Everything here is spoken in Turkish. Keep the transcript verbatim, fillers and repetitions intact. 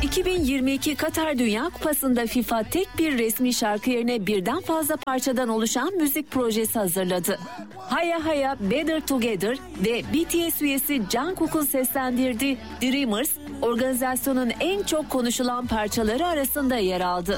iki bin yirmi iki Katar Dünya Kupası'nda FIFA tek bir resmi şarkı yerine birden fazla parçadan oluşan müzik projesi hazırladı. Haya Haya, Better Together ve B T S üyesi Jungkook'un seslendirdiği Dreamers, organizasyonun en çok konuşulan parçaları arasında yer aldı.